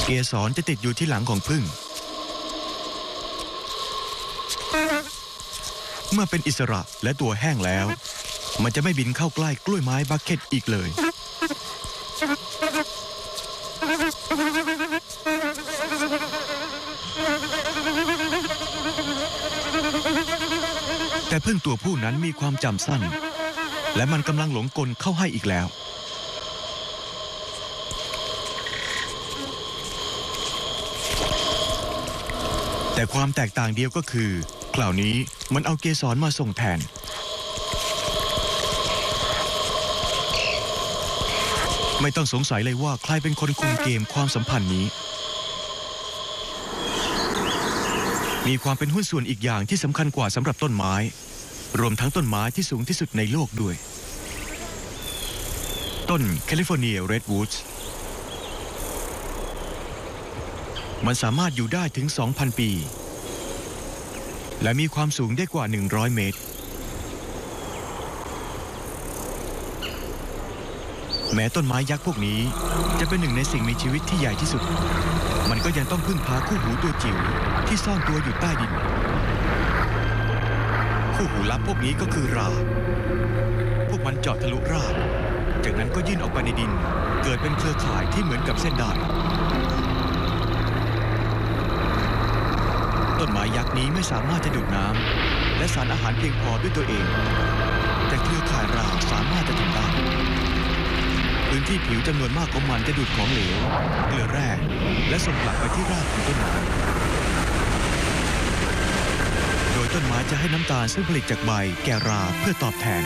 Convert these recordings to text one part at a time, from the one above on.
เกสรจะติดอยู่ที่หลังของผึ้งเมื่อเป็นอิสระและตัวแห้งแล้วมันจะไม่บินเข้าใกล้กล้วยไม้บัคเก็ตอีกเลยแต่ผึ้งตัวผู้นั้นมีความจำสั้นและมันกำลังหลงกลเข้าให้อีกแล้วแต่ความแตกต่างเดียวก็คือคราวนี้มันเอาเกสรมาส่งแทนไม่ต้องสงสัยเลยว่าใครเป็นคนคุมเกมความสัมพันธ์นี้มีความเป็นหุ้นส่วนอีกอย่างที่สำคัญกว่าสำหรับต้นไม้รวมทั้งต้นไม้ที่สูงที่สุดในโลกด้วยต้นแคลิฟอร์เนียเรดวูดส์มันสามารถอยู่ได้ถึง 2,000 ปีและมีความสูงได้กว่า100 เมตรแม้ต้นไม้ยักษ์พวกนี้จะเป็นหนึ่งในสิ่งมีชีวิตที่ใหญ่ที่สุดมันก็ยังต้องพึ่งพาคู่หูตัวจิ๋วที่ซ่อนตัวอยู่ใต้ดินคู่หูลับพวกนี้ก็คือราพวกมันเจาะทะลุรากจากนั้นก็ยื่นออกไปในดินเกิดเป็นเครือข่ายที่เหมือนกับเส้นด้ายต้นไม้ยักษ์นี้ไม่สามารถจะดูดน้ำและสารอาหารเพียงพอด้วยตัวเองแต่เครือข่ายราสามารถจะทำได้พื้นที่ผิวจำนวนมากของมันจะดูดของเหลวเกลือแร่และส่งกลับไปที่รากของต้นไม้โดยต้นไม้จะให้น้ำตาลซึ่งผลิตจากใบแก่ราเพื่อตอบแทน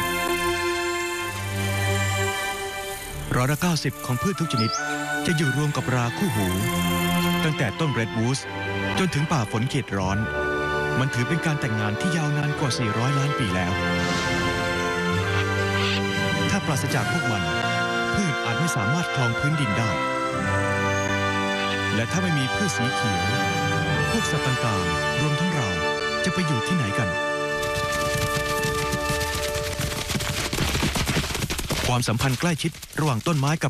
90%ของพืชทุกชนิดจะอยู่รวมกับราคู่หูตั้งแต่ต้นเรดวูดส์จนถึงป่าฝนเขตร้อนมันถือเป็นการแต่งงานที่ยาวนานกว่า400 ล้านปีแล้วถ้าปราศจากพวกมันพืชอาจไม่สามารถครองพื้นดินได้และถ้าไม่มีพืชสีเขียวพวกสัตว์ต่างๆรวมทั้งเราจะไปอยู่ที่ไหนกันความสัมพันธ์ใกล้ชิดระหว่างต้นไม้กับ